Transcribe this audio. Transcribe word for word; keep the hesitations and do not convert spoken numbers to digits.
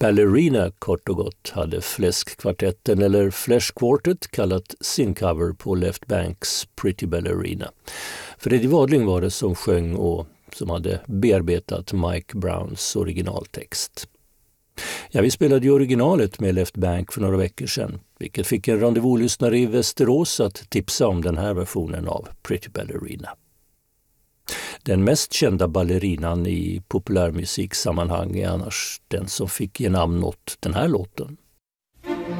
Ballerina kort och gott hade Fläskkvartetten eller Flesh Quartet kallat sin cover på Left Banks Pretty Ballerina. Freddie Wadling var det som sjöng och som hade bearbetat Mike Browns originaltext. Ja, vi spelade ju originalet med Left Bank för några veckor sedan, vilket fick en rendezvous-lyssnare i Västerås att tipsa om den här versionen av Pretty Ballerina. Den mest kända ballerinan i populärmusiksammanhang är annars den som fick ge namn åt den här låten.